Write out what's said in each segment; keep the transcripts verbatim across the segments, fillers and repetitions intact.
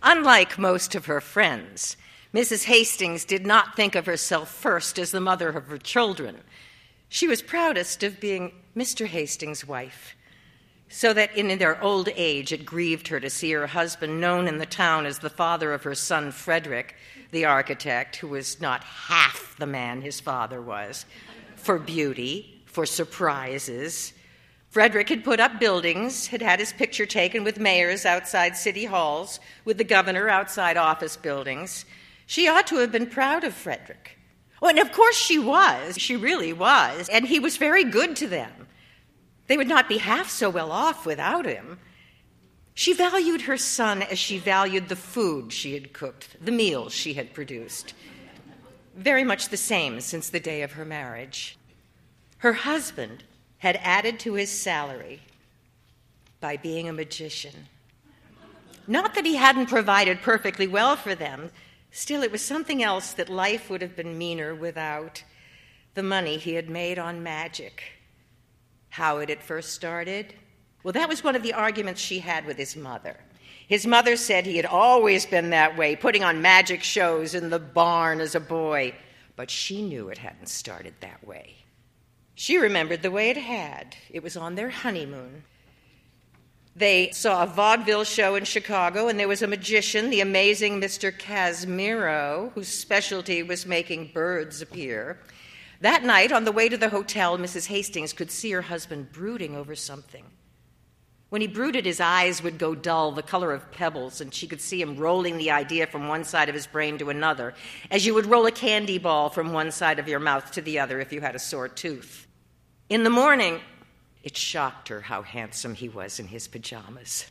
Unlike most of her friends, Missus Hastings did not think of herself first as the mother of her children. She was proudest of being Mister Hastings' wife, so that in their old age it grieved her to see her husband known in the town as the father of her son Frederick, the architect, who was not half the man his father was, for beauty, for surprises. Frederick had put up buildings, had had his picture taken with mayors outside city halls, with the governor outside office buildings. She ought to have been proud of Frederick. Oh, and of course she was. She really was. And he was very good to them. They would not be half so well off without him. She valued her son as she valued the food she had cooked, the meals she had produced. Very much the same since the day of her marriage. Her husband had added to his salary by being a magician. Not that he hadn't provided perfectly well for them, still it was something else that life would have been meaner without the money he had made on magic. How it had first started? Well, that was one of the arguments she had with his mother. His mother said he had always been that way, putting on magic shows in the barn as a boy. But she knew it hadn't started that way. She remembered the way it had. It was on their honeymoon. They saw a vaudeville show in Chicago, and there was a magician, the amazing Mister Casimiro, whose specialty was making birds appear. That night, on the way to the hotel, Missus Hastings could see her husband brooding over something. When he brooded, his eyes would go dull, the color of pebbles, and she could see him rolling the idea from one side of his brain to another, as you would roll a candy ball from one side of your mouth to the other if you had a sore tooth. In the morning, it shocked her how handsome he was in his pajamas.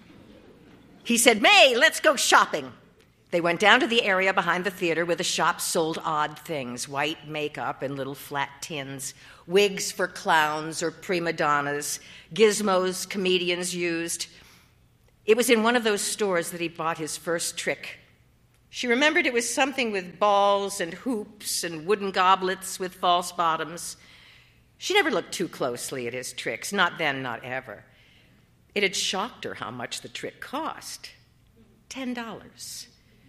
He said, "May, let's go shopping." They went down to the area behind the theater where the shops sold odd things, white makeup in little flat tins, wigs for clowns or prima donnas, gizmos comedians used. It was in one of those stores that he bought his first trick. She remembered it was something with balls and hoops and wooden goblets with false bottoms. She never looked too closely at his tricks, not then, not ever. It had shocked her how much the trick cost. Ten dollars.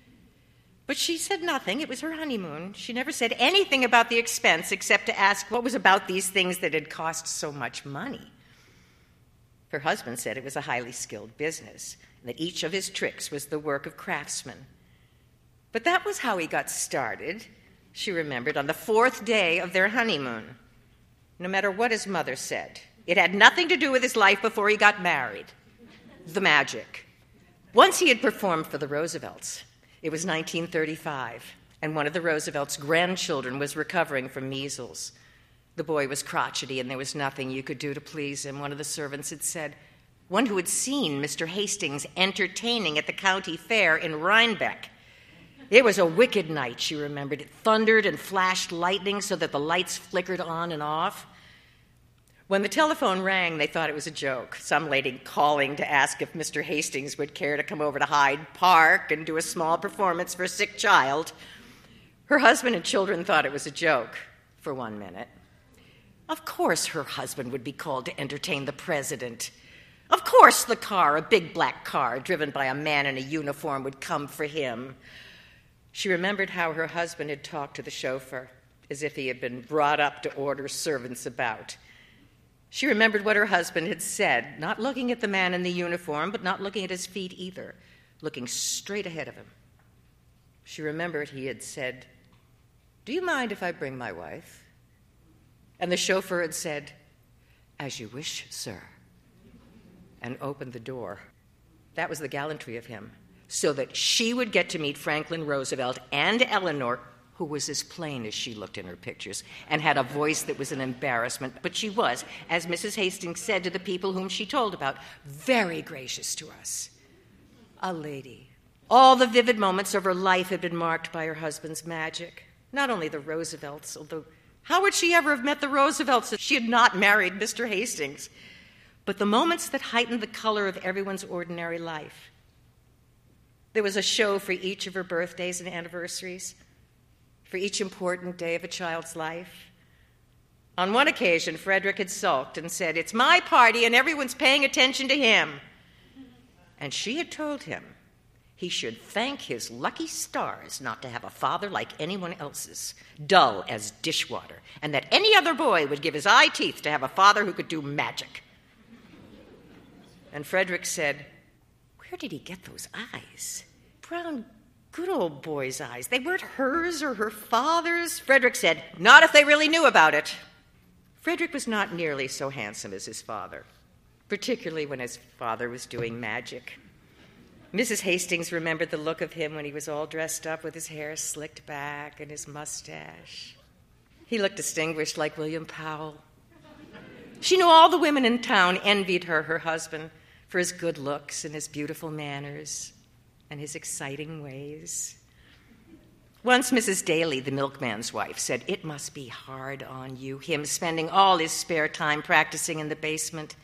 But she said nothing. It was her honeymoon. She never said anything about the expense except to ask what was about these things that had cost so much money. Her husband said it was a highly skilled business, and that each of his tricks was the work of craftsmen. But that was how he got started, she remembered, on the fourth day of their honeymoon. No matter what his mother said, it had nothing to do with his life before he got married. The magic. Once he had performed for the Roosevelts. It was nineteen thirty-five, and one of the Roosevelts' grandchildren was recovering from measles. The boy was crotchety, and there was nothing you could do to please him. One of the servants had said, one who had seen Mister Hastings entertaining at the county fair in Rhinebeck. It was a wicked night, she remembered. It thundered and flashed lightning so that the lights flickered on and off. When the telephone rang, they thought it was a joke, some lady calling to ask if Mister Hastings would care to come over to Hyde Park and do a small performance for a sick child. Her husband and children thought it was a joke for one minute. Of course her husband would be called to entertain the president. Of course the car, a big black car driven by a man in a uniform, would come for him. She remembered how her husband had talked to the chauffeur as if he had been brought up to order servants about. She remembered what her husband had said, not looking at the man in the uniform, but not looking at his feet either, looking straight ahead of him. She remembered he had said, "Do you mind if I bring my wife?" And the chauffeur had said, "As you wish, sir," and opened the door. That was the gallantry of him, so that she would get to meet Franklin Roosevelt and Eleanor, who was as plain as she looked in her pictures, and had a voice that was an embarrassment. But she was, as Missus Hastings said to the people whom she told about, very gracious to us. A lady. All the vivid moments of her life had been marked by her husband's magic. Not only the Roosevelts, although how would she ever have met the Roosevelts if she had not married Mister Hastings? But the moments that heightened the color of everyone's ordinary life. There was a show for each of her birthdays and anniversaries, for each important day of a child's life. On one occasion, Frederick had sulked and said, "It's my party and everyone's paying attention to him." And she had told him He should thank his lucky stars not to have a father like anyone else's, dull as dishwater, and that any other boy would give his eye teeth to have a father who could do magic. And Frederick said, "Where did he get those eyes? Brown, good old boy's eyes. They weren't hers or her father's." Frederick said, "Not if they really knew about it." Frederick was not nearly so handsome as his father, particularly when his father was doing magic. Missus Hastings remembered the look of him when he was all dressed up with his hair slicked back and his mustache. He looked distinguished like William Powell. She knew all the women in town envied her, her husband, for his good looks and his beautiful manners and his exciting ways. Once Missus Daly, the milkman's wife, said, "It must be hard on you, him spending all his spare time practicing in the basement."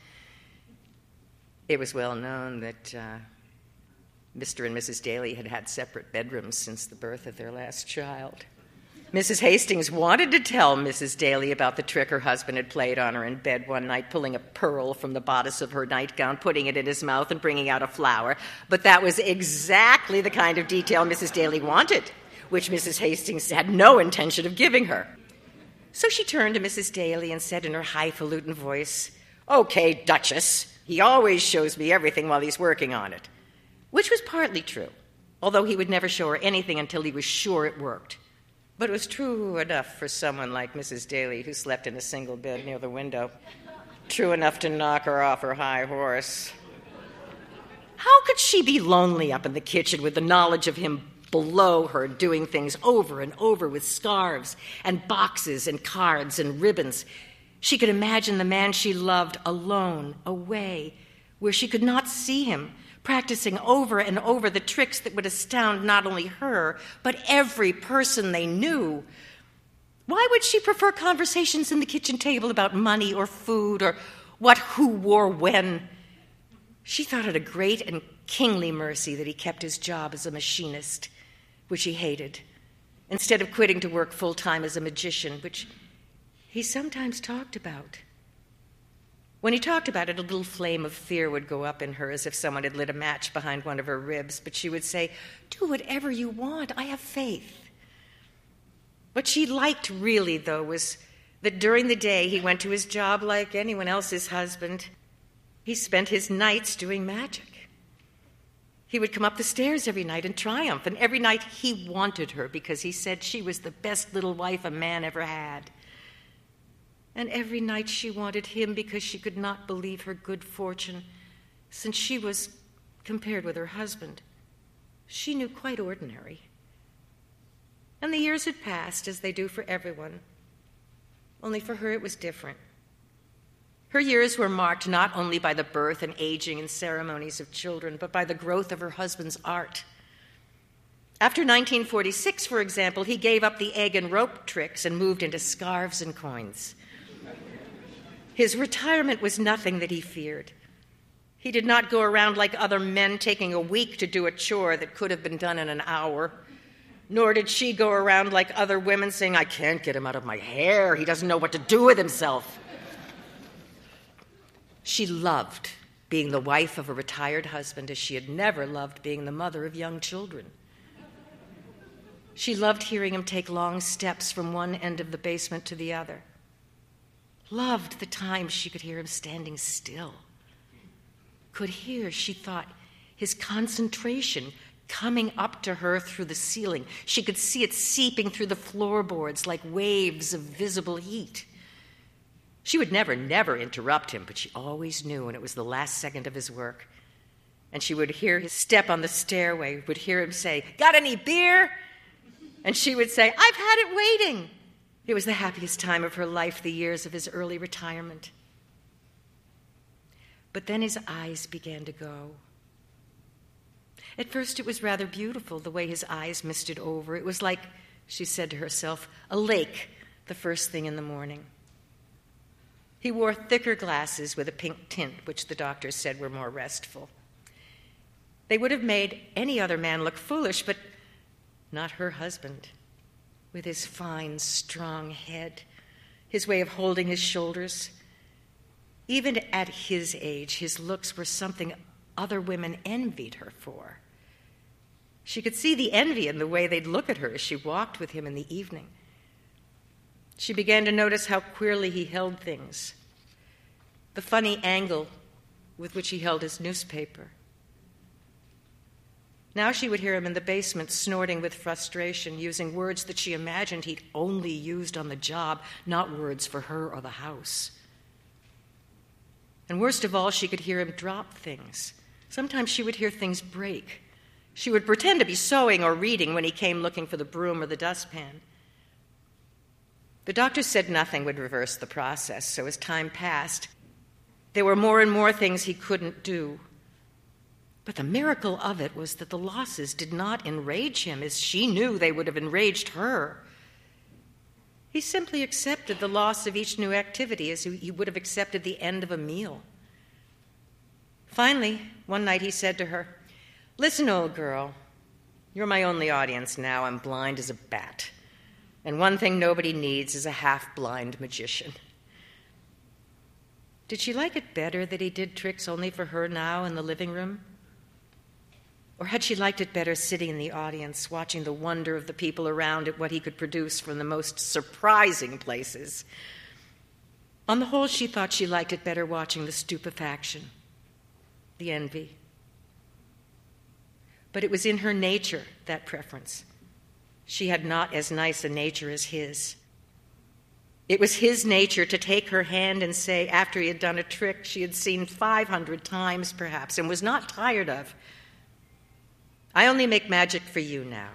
It was well known that uh, Mister and Missus Daly had had separate bedrooms since the birth of their last child. Missus Hastings wanted to tell Missus Daly about the trick her husband had played on her in bed one night, pulling a pearl from the bodice of her nightgown, putting it in his mouth, and bringing out a flower. But that was exactly the kind of detail Missus Daly wanted, which Missus Hastings had no intention of giving her. So she turned to Missus Daly and said in her highfalutin voice, "Okay, Duchess, he always shows me everything while he's working on it." Which was partly true, although he would never show her anything until he was sure it worked. But it was true enough for someone like Missus Daly, who slept in a single bed near the window. True enough to knock her off her high horse. How could she be lonely up in the kitchen with the knowledge of him below her doing things over and over with scarves and boxes and cards and ribbons? She could imagine the man she loved alone, away, where she could not see him, practicing over and over the tricks that would astound not only her, but every person they knew. Why would she prefer conversations in the kitchen table about money or food or what who wore when? She thought it a great and kingly mercy that he kept his job as a machinist, which he hated, instead of quitting to work full-time as a magician, which he sometimes talked about. When he talked about it, a little flame of fear would go up in her as if someone had lit a match behind one of her ribs, but she would say, "Do whatever you want, I have faith." What she liked really, though, was that during the day he went to his job like anyone else's husband. He spent his nights doing magic. He would come up the stairs every night in triumph, and every night he wanted her because he said she was the best little wife a man ever had. And every night she wanted him because she could not believe her good fortune, since she was, compared with her husband, she knew quite ordinary. And the years had passed, as they do for everyone. Only for her it was different. Her years were marked not only by the birth and aging and ceremonies of children, but by the growth of her husband's art. After nineteen forty-six, for example, he gave up the egg and rope tricks and moved into scarves and coins. His retirement was nothing that he feared. He did not go around like other men taking a week to do a chore that could have been done in an hour. Nor did she go around like other women saying, "I can't get him out of my hair. He doesn't know what to do with himself." She loved being the wife of a retired husband as she had never loved being the mother of young children. She loved hearing him take long steps from one end of the basement to the other. Loved the times she could hear him standing still. Could hear, she thought, his concentration coming up to her through the ceiling. She could see it seeping through the floorboards like waves of visible heat. She would never, never interrupt him, but she always knew when it was the last second of his work. And she would hear his step on the stairway, would hear him say, "Got any beer?" And she would say, "I've had it waiting." It was the happiest time of her life, the years of his early retirement. But then his eyes began to go. At first it was rather beautiful, the way his eyes misted over. It was like, she said to herself, a lake the first thing in the morning. He wore thicker glasses with a pink tint, which the doctors said were more restful. They would have made any other man look foolish, but not her husband. With his fine, strong head, his way of holding his shoulders. Even at his age, his looks were something other women envied her for. She could see the envy in the way they'd look at her as she walked with him in the evening. She began to notice how queerly he held things, the funny angle with which he held his newspaper. Now she would hear him in the basement snorting with frustration, using words that she imagined he'd only used on the job, not words for her or the house. And worst of all, she could hear him drop things. Sometimes she would hear things break. She would pretend to be sewing or reading when he came looking for the broom or the dustpan. The doctor said nothing would reverse the process, so as time passed, there were more and more things he couldn't do. But the miracle of it was that the losses did not enrage him as she knew they would have enraged her. He simply accepted the loss of each new activity as he would have accepted the end of a meal. Finally, one night he said to her, "Listen, old girl, you're my only audience now. I'm blind as a bat. And one thing nobody needs is a half-blind magician." Did she like it better that he did tricks only for her now in the living room? Or had she liked it better sitting in the audience, watching the wonder of the people around at what he could produce from the most surprising places? On the whole, she thought she liked it better watching the stupefaction, the envy. But it was in her nature, that preference. She had not as nice a nature as his. It was his nature to take her hand and say, after he had done a trick she had seen five hundred times perhaps and was not tired of, "I only make magic for you now,"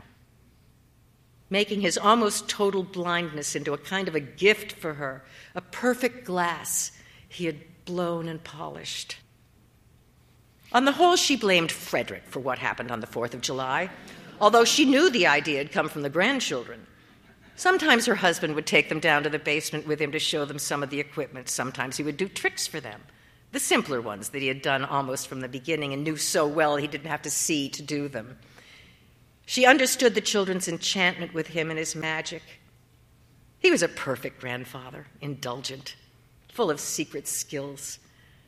making his almost total blindness into a kind of a gift for her, a perfect glass he had blown and polished. On the whole, she blamed Frederick for what happened on the fourth of July, although she knew the idea had come from the grandchildren. Sometimes her husband would take them down to the basement with him to show them some of the equipment. Sometimes he would do tricks for them, the simpler ones that he had done almost from the beginning and knew so well he didn't have to see to do them. She understood the children's enchantment with him and his magic. He was a perfect grandfather, indulgent, full of secret skills.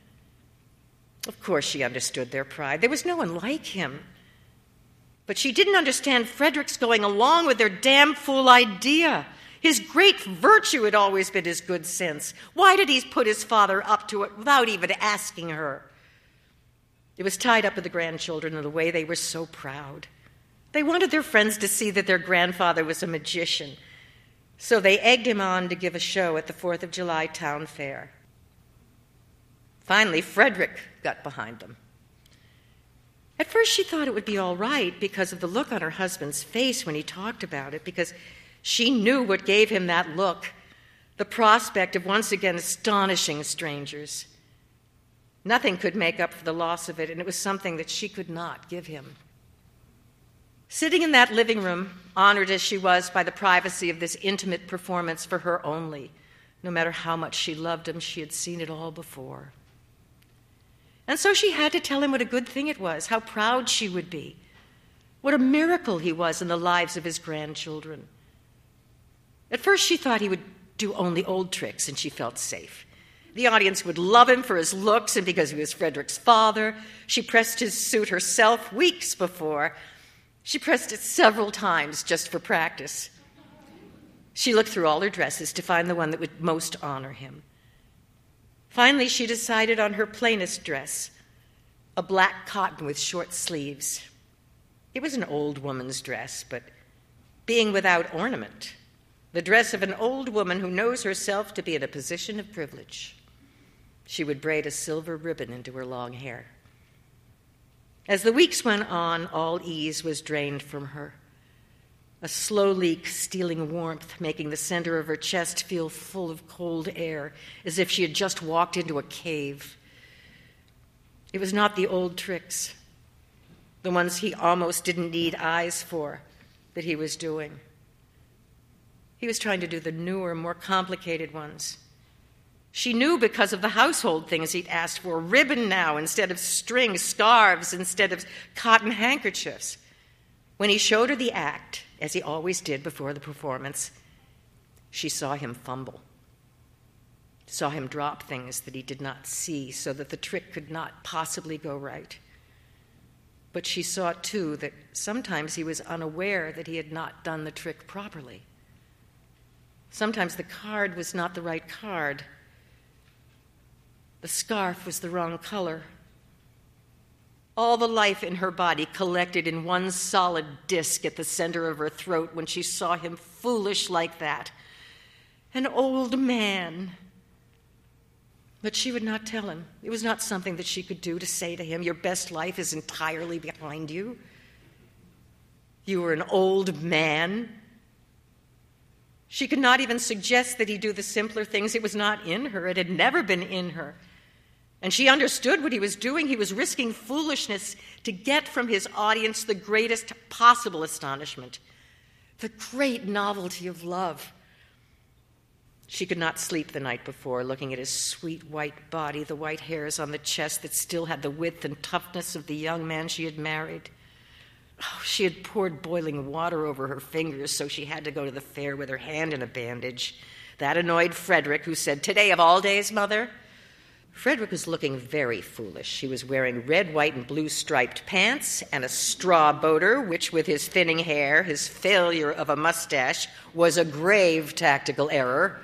Of course she understood their pride. There was no one like him. But she didn't understand Frederick's going along with their damn fool idea. His great virtue had always been his good sense. Why did he put his father up to it without even asking her? It was tied up with the grandchildren in the way they were so proud. They wanted their friends to see that their grandfather was a magician, so they egged him on to give a show at the fourth of July town fair. Finally, Frederick got behind them. At first she thought it would be all right because of the look on her husband's face when he talked about it, because she knew what gave him that look, the prospect of once again astonishing strangers. Nothing could make up for the loss of it, and it was something that she could not give him. Sitting in that living room, honored as she was by the privacy of this intimate performance for her only, no matter how much she loved him, she had seen it all before. And so she had to tell him what a good thing it was, how proud she would be, what a miracle he was in the lives of his grandchildren. At first she thought he would do only old tricks, and she felt safe. The audience would love him for his looks and because he was Frederick's father. She pressed his suit herself weeks before. She pressed it several times just for practice. She looked through all her dresses to find the one that would most honor him. Finally, she decided on her plainest dress, a black cotton with short sleeves. It was an old woman's dress, but being without ornament, the dress of an old woman who knows herself to be in a position of privilege. She would braid a silver ribbon into her long hair. As the weeks went on, all ease was drained from her, a slow leak stealing warmth, making the center of her chest feel full of cold air, as if she had just walked into a cave. It was not the old tricks, the ones he almost didn't need eyes for, that he was doing. He was trying to do the newer, more complicated ones. She knew because of the household things he'd asked for, ribbon now instead of string, scarves instead of cotton handkerchiefs. When he showed her the act, as he always did before the performance, she saw him fumble, saw him drop things that he did not see so that the trick could not possibly go right. But she saw, too, that sometimes he was unaware that he had not done the trick properly. Sometimes the card was not the right card. The scarf was the wrong color. All the life in her body collected in one solid disc at the center of her throat when she saw him foolish like that. An old man. But she would not tell him. It was not something that she could do to say to him, your best life is entirely behind you. You were an old man. She could not even suggest that he do the simpler things. It was not in her. It had never been in her. And she understood what he was doing. He was risking foolishness to get from his audience the greatest possible astonishment, the great novelty of love. She could not sleep the night before, looking at his sweet white body, the white hairs on the chest that still had the width and toughness of the young man she had married. Oh, she had poured boiling water over her fingers, so she had to go to the fair with her hand in a bandage. That annoyed Frederick, who said, "Today of all days, Mother?" Frederick was looking very foolish. He was wearing red, white, and blue striped pants and a straw boater, which, with his thinning hair, his failure of a mustache, was a grave tactical error.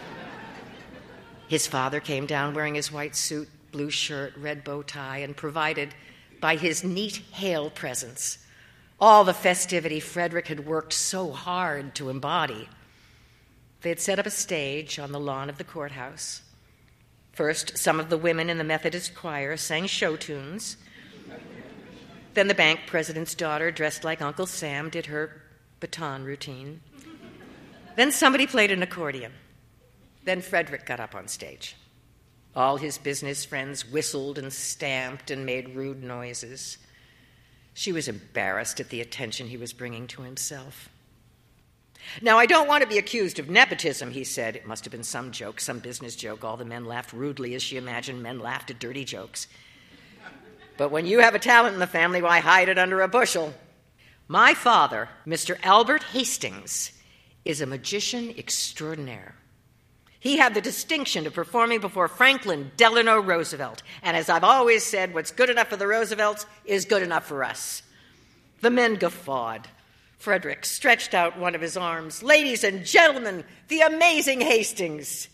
His father came down wearing his white suit, blue shirt, red bow tie, and provided by his neat hail presence all the festivity Frederick had worked so hard to embody. They had set up a stage on the lawn of the courthouse. First, some of the women in the Methodist choir sang show tunes. Then the bank president's daughter, dressed like Uncle Sam, did her baton routine. Then somebody played an accordion. Then Frederick got up on stage. All his business friends whistled and stamped and made rude noises. She was embarrassed at the attention he was bringing to himself. "Now, I don't want to be accused of nepotism," he said. It must have been some joke, some business joke. All the men laughed rudely as she imagined men laughed at dirty jokes. "But when you have a talent in the family, why hide it under a bushel? My father, Mister Albert Hastings, is a magician extraordinaire. He had the distinction of performing before Franklin Delano Roosevelt. And as I've always said, what's good enough for the Roosevelts is good enough for us." The men guffawed. Frederick stretched out one of his arms. "Ladies and gentlemen, the amazing Hastings."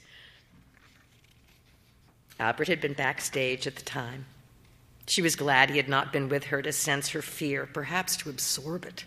Albert had been backstage at the time. She was glad he had not been with her to sense her fear, perhaps to absorb it.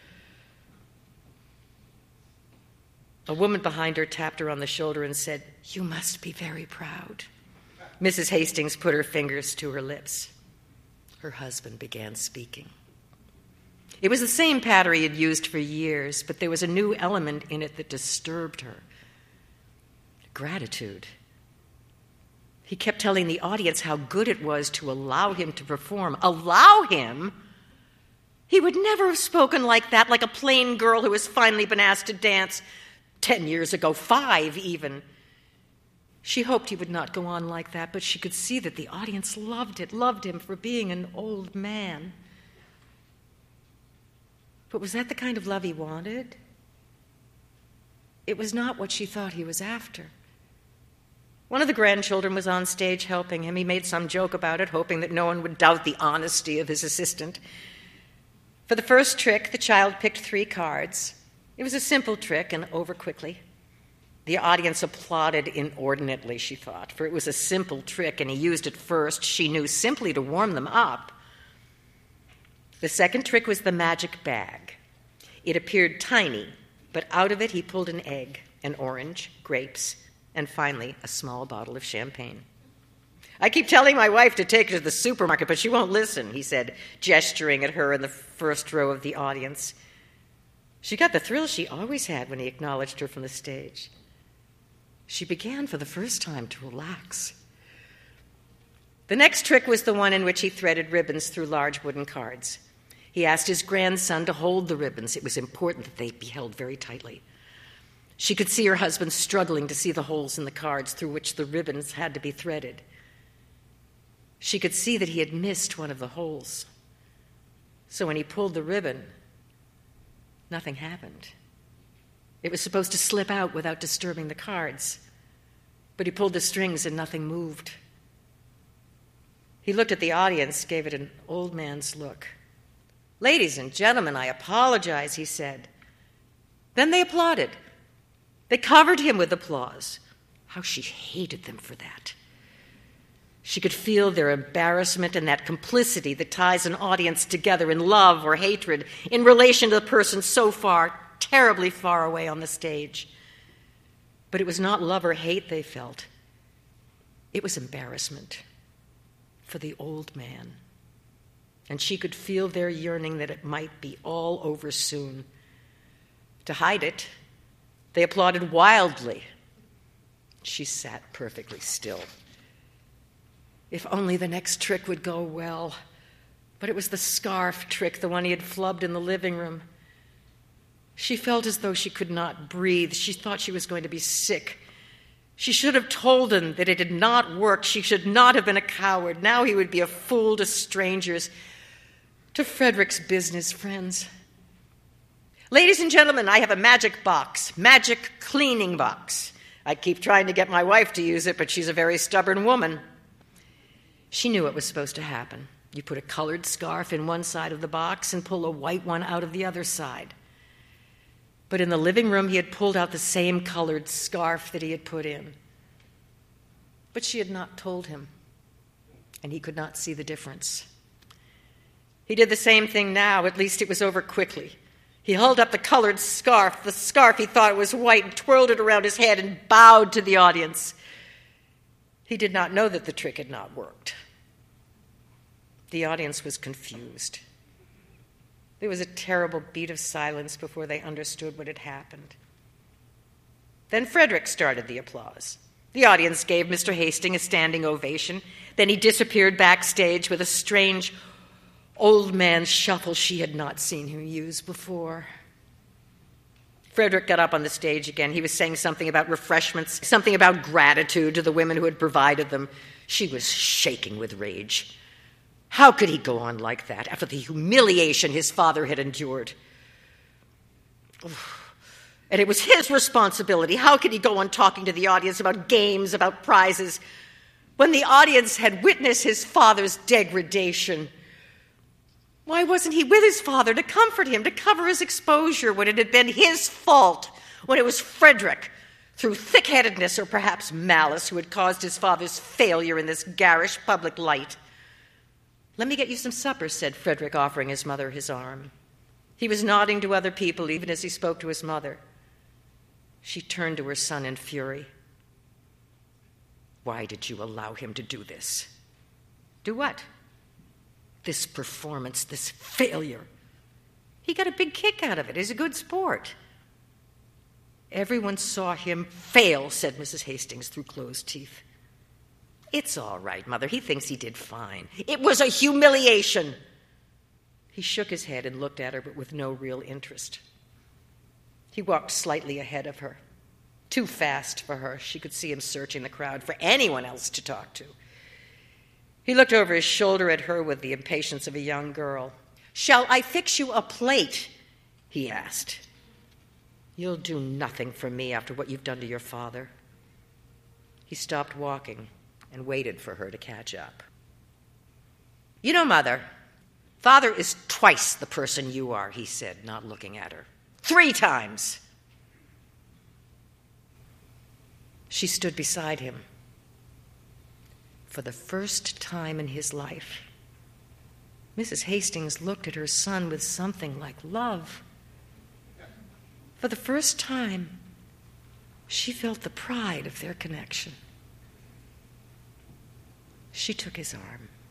A woman behind her tapped her on the shoulder and said, "You must be very proud." Missus Hastings put her fingers to her lips. Her husband began speaking. It was the same patter he had used for years, but there was a new element in it that disturbed her. Gratitude. He kept telling the audience how good it was to allow him to perform. Allow him? He would never have spoken like that, like a plain girl who has finally been asked to dance. Ten years ago, five even. She hoped he would not go on like that, but she could see that the audience loved it, loved him for being an old man. But was that the kind of love he wanted? It was not what she thought he was after. One of the grandchildren was on stage helping him. He made some joke about it, hoping that no one would doubt the honesty of his assistant. For the first trick, the child picked three cards. It was a simple trick and over quickly. The audience applauded inordinately, she thought, for it was a simple trick and he used it first, she knew, simply to warm them up. The second trick was the magic bag. It appeared tiny, but out of it he pulled an egg, an orange, grapes, and finally a small bottle of champagne. "I keep telling my wife to take her to the supermarket, but she won't listen," he said, gesturing at her in the first row of the audience. She got the thrill she always had when he acknowledged her from the stage. She began for the first time to relax. The next trick was the one in which he threaded ribbons through large wooden cards. He asked his grandson to hold the ribbons. It was important that they be held very tightly. She could see her husband struggling to see the holes in the cards through which the ribbons had to be threaded. She could see that he had missed one of the holes. So when he pulled the ribbon, nothing happened. It was supposed to slip out without disturbing the cards, but he pulled the strings and nothing moved. He looked at the audience, gave it an old man's look. "Ladies and gentlemen, I apologize," he said. Then they applauded. They covered him with applause. How she hated them for that. She could feel their embarrassment and that complicity that ties an audience together in love or hatred in relation to the person so far, terribly far away on the stage. But it was not love or hate they felt. It was embarrassment for the old man. And she could feel their yearning that it might be all over soon. To hide it, they applauded wildly. She sat perfectly still. If only the next trick would go well. But it was the scarf trick, the one he had flubbed in the living room. She felt as though she could not breathe. She thought she was going to be sick. She should have told him that it had not worked. She should not have been a coward. Now he would be a fool to strangers, to Frederick's business friends. "Ladies and gentlemen, I have a magic box, magic cleaning box. I keep trying to get my wife to use it, but she's a very stubborn woman." She knew what was supposed to happen. You put a colored scarf in one side of the box and pull a white one out of the other side. But in the living room, he had pulled out the same colored scarf that he had put in. But she had not told him, and he could not see the difference. He did the same thing now, at least it was over quickly. He held up the colored scarf, the scarf he thought was white, and twirled it around his head and bowed to the audience. He did not know that the trick had not worked. The audience was confused. There was a terrible beat of silence before they understood what had happened. Then Frederick started the applause. The audience gave Mister Hastings a standing ovation. Then he disappeared backstage with a strange old man shuffle she had not seen him use before. Frederick got up on the stage again. He was saying something about refreshments, something about gratitude to the women who had provided them. She was shaking with rage. How could he go on like that after the humiliation his father had endured? And it was his responsibility. How could he go on talking to the audience about games, about prizes, when the audience had witnessed his father's degradation? Why wasn't he with his father to comfort him, to cover his exposure when it had been his fault, when it was Frederick, through thick-headedness or perhaps malice, who had caused his father's failure in this garish public light? "Let me get you some supper," said Frederick, offering his mother his arm. He was nodding to other people, even as he spoke to his mother. She turned to her son in fury. "Why did you allow him to do this?" "Do what?" "This performance, this failure." "He got a big kick out of it. He's a good sport." "Everyone saw him fail," said Missus Hastings through closed teeth. "It's all right, Mother. He thinks he did fine. It was a humiliation." He shook his head and looked at her, but with no real interest. He walked slightly ahead of her, too fast for her. She could see him searching the crowd for anyone else to talk to. He looked over his shoulder at her with the impatience of a young girl. "Shall I fix you a plate?" he asked. "You'll do nothing for me after what you've done to your father." He stopped walking and waited for her to catch up. "You know, Mother, Father is twice the person you are," he said, not looking at her. "Three times." She stood beside him. For the first time in his life, Missus Hastings looked at her son with something like love. For the first time, she felt the pride of their connection. She took his arm.